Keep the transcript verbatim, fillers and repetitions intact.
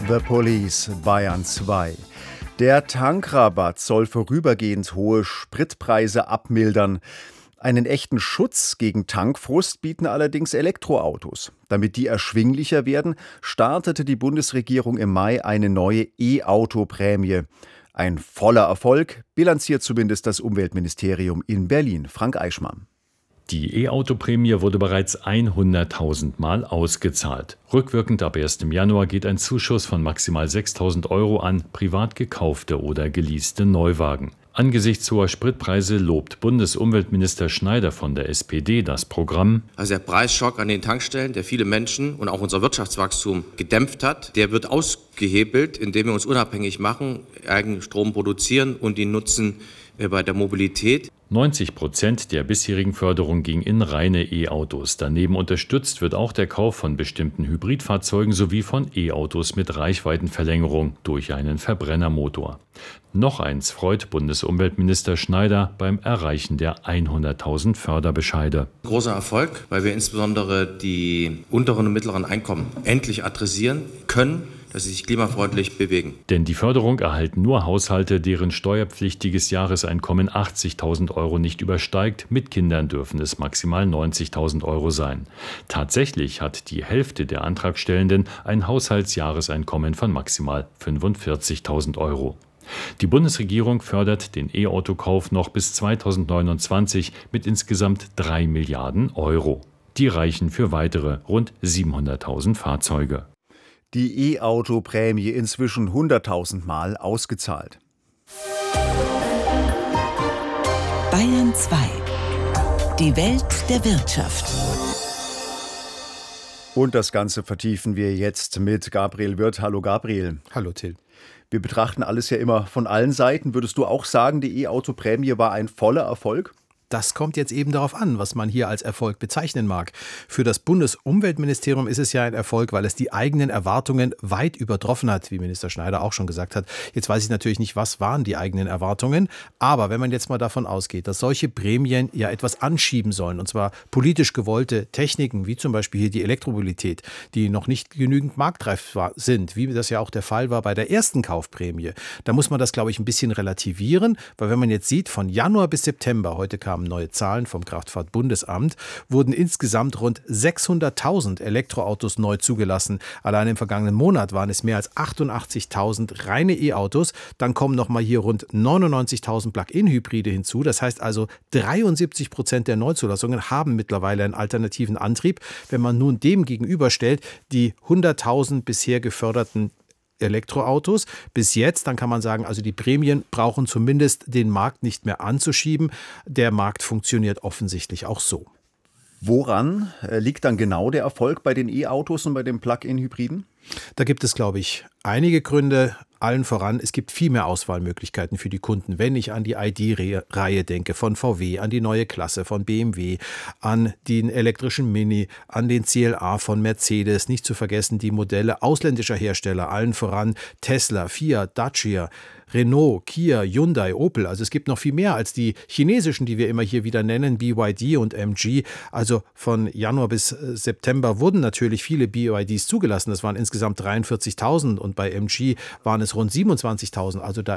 The Police, Bayern zwei. Der Tankrabatt soll vorübergehend hohe Spritpreise abmildern. Einen echten Schutz gegen Tankfrust bieten allerdings Elektroautos. Damit die erschwinglicher werden, startete die Bundesregierung im Mai eine neue E-Auto-Prämie. Ein voller Erfolg, bilanziert zumindest das Umweltministerium in Berlin. Frank Eichmann. Die E-Auto-Prämie wurde bereits hunderttausend Mal ausgezahlt. Rückwirkend ab ersten Januar geht ein Zuschuss von maximal sechstausend Euro an privat gekaufte oder geleaste Neuwagen. Angesichts hoher Spritpreise lobt Bundesumweltminister Schneider von der S P D das Programm. Also der Preisschock an den Tankstellen, der viele Menschen und auch unser Wirtschaftswachstum gedämpft hat, der wird ausgehebelt, indem wir uns unabhängig machen, eigenen Strom produzieren und ihn nutzen bei der Mobilität. neunzig Prozent der bisherigen Förderung ging in reine E-Autos. Daneben unterstützt wird auch der Kauf von bestimmten Hybridfahrzeugen sowie von E-Autos mit Reichweitenverlängerung durch einen Verbrennermotor. Noch eins freut Bundesumweltminister Schneider beim Erreichen der hunderttausend Förderbescheide. Großer Erfolg, weil wir insbesondere die unteren und mittleren Einkommen endlich adressieren können, dass sie sich klimafreundlich bewegen. Denn die Förderung erhalten nur Haushalte, deren steuerpflichtiges Jahreseinkommen achtzigtausend Euro nicht übersteigt. Mit Kindern dürfen es maximal neunzigtausend Euro sein. Tatsächlich hat die Hälfte der Antragstellenden ein Haushaltsjahreseinkommen von maximal fünfundvierzigtausend Euro. Die Bundesregierung fördert den E-Auto-Kauf noch bis zweitausendneunundzwanzig mit insgesamt drei Milliarden Euro. Die reichen für weitere rund siebenhunderttausend Fahrzeuge. Die E-Auto-Prämie inzwischen hunderttausend Mal ausgezahlt. Bayern zwei. Die Welt der Wirtschaft. Und das Ganze vertiefen wir jetzt mit Gabriel Wirth. Hallo Gabriel. Hallo Till. Wir betrachten alles ja immer von allen Seiten. Würdest du auch sagen, die E-Auto-Prämie war ein voller Erfolg? Das kommt jetzt eben darauf an, was man hier als Erfolg bezeichnen mag. Für das Bundesumweltministerium ist es ja ein Erfolg, weil es die eigenen Erwartungen weit übertroffen hat, wie Minister Schneider auch schon gesagt hat. Jetzt weiß ich natürlich nicht, was waren die eigenen Erwartungen, aber wenn man jetzt mal davon ausgeht, dass solche Prämien ja etwas anschieben sollen, und zwar politisch gewollte Techniken, wie zum Beispiel hier die Elektromobilität, die noch nicht genügend marktreif sind, wie das ja auch der Fall war bei der ersten Kaufprämie, da muss man das, glaube ich, ein bisschen relativieren, weil wenn man jetzt sieht, von Januar bis September, heute kam neue Zahlen vom Kraftfahrtbundesamt, wurden insgesamt rund sechshunderttausend Elektroautos neu zugelassen. Allein im vergangenen Monat waren es mehr als achtundachtzigtausend reine E-Autos. Dann kommen nochmal hier rund neunundneunzigtausend Plug-in-Hybride hinzu. Das heißt also, dreiundsiebzig Prozent der Neuzulassungen haben mittlerweile einen alternativen Antrieb. Wenn man nun dem gegenüberstellt, die hunderttausend bisher geförderten Elektroautos. Bis jetzt, dann kann man sagen, also die Prämien brauchen zumindest den Markt nicht mehr anzuschieben. Der Markt funktioniert offensichtlich auch so. Woran liegt dann genau der Erfolg bei den E-Autos und bei den Plug-in-Hybriden? Da gibt es, glaube ich, einige Gründe. Allen voran, es gibt viel mehr Auswahlmöglichkeiten für die Kunden. Wenn ich an die I D-Reihe denke, von V W, an die neue Klasse von B M W, an den elektrischen Mini, an den C L A von Mercedes, nicht zu vergessen die Modelle ausländischer Hersteller, allen voran Tesla, Fiat, Dacia, Renault, Kia, Hyundai, Opel. Also es gibt noch viel mehr als die chinesischen, die wir immer hier wieder nennen, B Y D und M G. Also von Januar bis September wurden natürlich viele B Y Ds zugelassen. Das waren insgesamt dreiundvierzigtausend und bei M G waren es rund siebenundzwanzigtausend. Also da